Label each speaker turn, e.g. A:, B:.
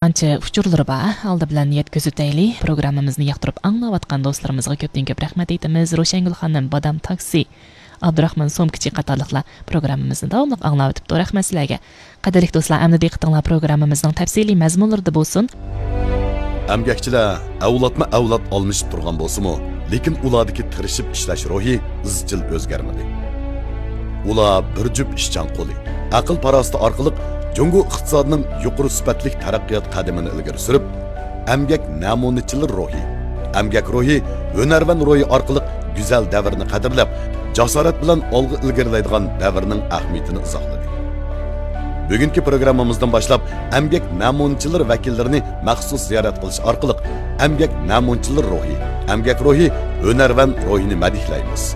A: qancha uchurlari bor. Aldı bilan yetkazib programmamizni yoqtirib anglayotgan do'stlarimizga ko'p rahmat aytamiz. Ro'shangul xonim, Badam taksi, Abdurahmon Somkichi qatorliqlar programmamizni davomli anglab o'tibdi. Rahmat sizlarga. Qadrli do'stlar, endi diqqatinglar programmamizning tafsiliy mazmunlarida bo'lsin.
B: Əmgəkçilər avlat almışıb turğan bolsunmu, lekin ulardakı tirishib ishlash ruhi izchil o'zgarmadi. Ular bir jup ishchan qo'li, aql parasti orqali Jungo iqtisodining yuqori sifatli taraqqiyot qadamini ilgari surib, əmgak namunichilik ruhi, əmgak ruhi, hunarvan ruhi orqali go'zal davrni qadrlab, jasorat bilan olg'a ilgarilaydigan davrning ahamiyatini izohladi. Bugungi programmamizdan boshlab əmgak namunchilar vakillarini maxsus ziyorat qilish orqali əmgak namunchilar ruhi, əmgak ruhi, hunarvan ruhini madihlaymiz.